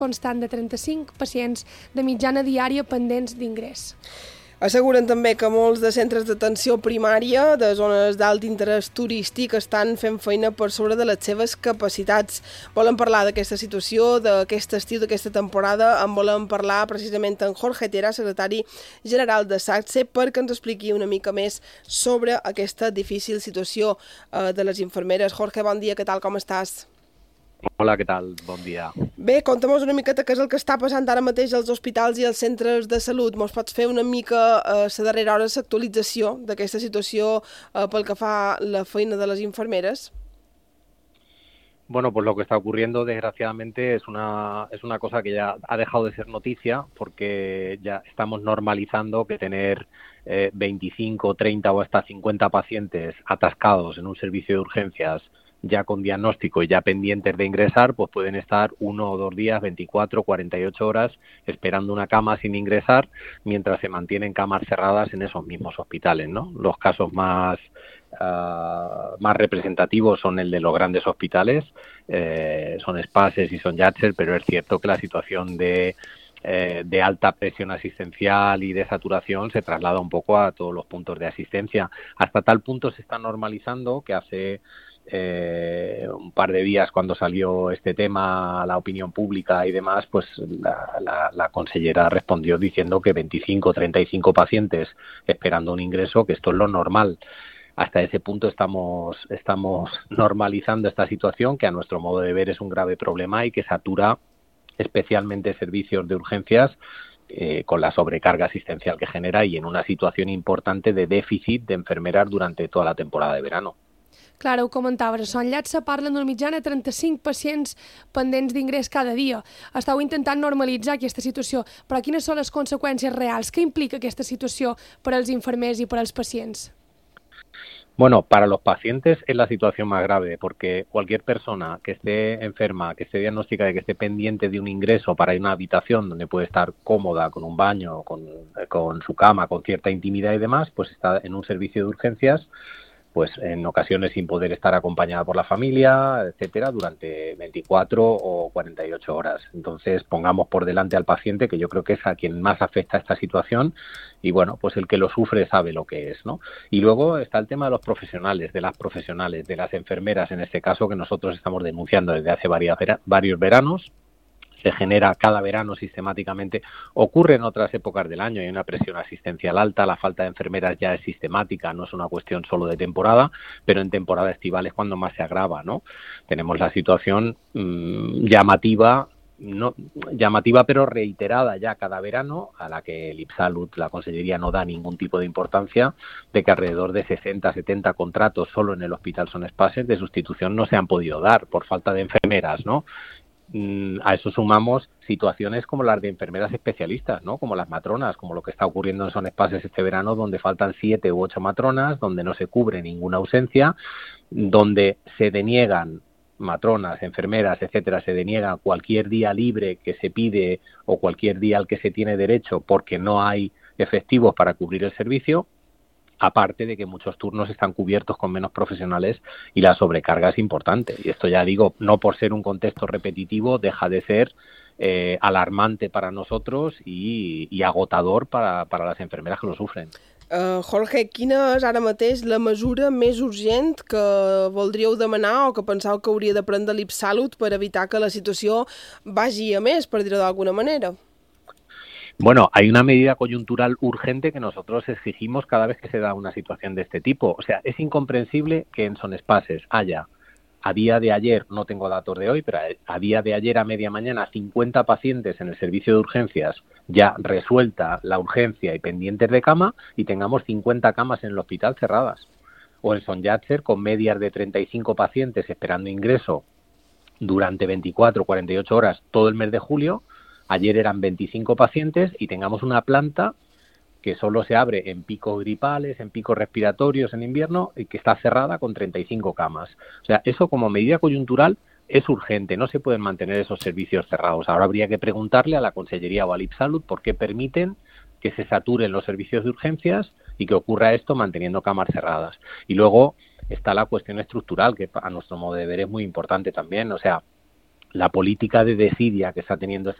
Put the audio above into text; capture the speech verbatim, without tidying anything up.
constant de trenta-cinc pacients de mitjana diària pendents d'ingrés. Asseguren també que molts de centres d'atenció primària de zones d'alt interès turístic estan fent feina per sobre de les seves capacitats. Volen parlar d'aquesta situació, d'aquest estiu, d'aquesta temporada. En volem parlar precisament amb Jorge Tera, secretari general de SACSE, perquè ens expliqui una mica més sobre aquesta difícil situació de les infermeres. Jorge, bon dia, què tal, com estàs? Hola, què tal? Bon dia. Bé, conta'm-nos una miqueta què és el que està passant ara mateix als hospitals i als centres de salut. Mos pots fer una mica a la darrera hora l'actualització d'aquesta situació eh, pel que fa la feina de les infermeres? Bueno, pues lo que está ocurriendo, desgraciadamente, es una es una cosa que ya ha dejado de ser noticia, porque ya estamos normalizando que tener eh, veinticinco, treinta o hasta cincuenta pacientes atascados en un servicio de urgencias ya con diagnóstico y ya pendientes de ingresar, pues pueden estar uno o dos días, veinticuatro, cuarenta y ocho horas esperando una cama sin ingresar, mientras se mantienen camas cerradas en esos mismos hospitales, ¿no? Los casos más uh, más representativos son el de los grandes hospitales, eh, son Spaces y son Llàtzer, pero es cierto que la situación de Eh, de alta presión asistencial y de saturación se traslada un poco a todos los puntos de asistencia. Hasta tal punto se está normalizando que hace eh, un par de días, cuando salió este tema a la opinión pública y demás, pues la, la, la consellera respondió diciendo que veinticinco, treinta y cinco pacientes esperando un ingreso, que esto es lo normal. Hasta ese punto estamos, estamos normalizando esta situación, que a nuestro modo de ver es un grave problema y que satura especialmente servicios de urgencias eh, con la sobrecarga asistencial que genera y en una situación importante de déficit de enfermeras durante toda la temporada de verano. Clar, ho comentaves, a Son Llàtzer parlen d'una mitjana de trenta-cinc pacients pendents d'ingrés cada dia. Estàu intentant normalitzar aquesta situació, però quines són les conseqüències reals? Què implica aquesta situació per als infermers i per als pacients? Bueno, para los pacientes es la situación más grave, porque cualquier persona que esté enferma, que esté diagnosticada y que esté pendiente de un ingreso para ir a una habitación donde puede estar cómoda, con un baño, con, con su cama, con cierta intimidad y demás, pues está en un servicio de urgencias, pues en ocasiones sin poder estar acompañada por la familia, etcétera, durante veinticuatro o cuarenta y ocho horas. Entonces, pongamos por delante al paciente, que yo creo que es a quien más afecta esta situación, y bueno, pues el que lo sufre sabe lo que es, ¿no? Y luego está el tema de los profesionales, de las profesionales, de las enfermeras, en este caso, que nosotros estamos denunciando desde hace varias, varios veranos. Se genera cada verano sistemáticamente, ocurre en otras épocas del año, hay una presión asistencial alta, la falta de enfermeras ya es sistemática, no es una cuestión solo de temporada, pero en temporada estival es cuando más se agrava, ¿no? Tenemos la situación mmm, llamativa, no llamativa pero reiterada ya cada verano, a la que el IPSALUD, la Consellería, no da ningún tipo de importancia, de que alrededor de sesenta, setenta contratos solo en el Hospital Son Spaces de sustitución no se han podido dar por falta de enfermeras, ¿no? A eso sumamos situaciones como las de enfermeras especialistas, ¿no? Como las matronas, como lo que está ocurriendo en Son Spaces este verano, donde faltan siete u ocho matronas, donde no se cubre ninguna ausencia, donde se deniegan matronas, enfermeras, etcétera, se deniegan cualquier día libre que se pide o cualquier día al que se tiene derecho porque no hay efectivos para cubrir el servicio. Aparte de que muchos turnos están cubiertos con menos profesionales y la sobrecarga es importante. Y esto, ya digo, no por ser un contexto repetitivo, deja de ser eh, alarmante para nosotros y, y agotador para, para las enfermeras que lo sufren. Uh, Jorge, quina és ara mateix la mesura més urgent que voldríeu demanar o que penseu que hauria de prendre l'IPSALUD per evitar que la situació vagi a més, per dir-ho d'alguna manera? Bueno, hay una medida coyuntural urgente que nosotros exigimos cada vez que se da una situación de este tipo. O sea, es incomprensible que en Son Spaces haya, a día de ayer, no tengo datos de hoy, pero a día de ayer a media mañana, cincuenta pacientes en el servicio de urgencias, ya resuelta la urgencia y pendientes de cama, y tengamos cincuenta camas en el hospital cerradas. O en Son Llàtzer, con medias de treinta y cinco pacientes esperando ingreso durante veinticuatro, cuarenta y ocho horas todo el mes de julio. Ayer eran veinticinco pacientes y tengamos una planta que solo se abre en picos gripales, en picos respiratorios en invierno y que está cerrada con treinta y cinco camas. O sea, eso como medida coyuntural es urgente, no se pueden mantener esos servicios cerrados. Ahora habría que preguntarle a la Consellería o al IPSALUD por qué permiten que se saturen los servicios de urgencias y que ocurra esto manteniendo camas cerradas. Y luego está la cuestión estructural, que a nuestro modo de ver es muy importante también. O sea, la política de desidia que está teniendo